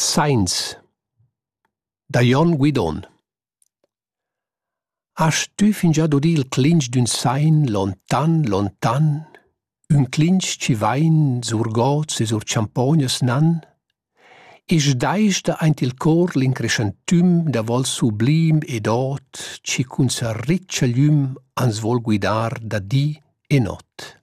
Sainz da Jon Guidon. Hast tu fin già dodì il clinch d'un sain lontan, lontan? Un clinch ci vain sur gots e sur champognas nan? E sdaista aint il cor l'increscentüm da vol sublim ed ot, ci cun sa riccia glium ans vol guidar da di e not.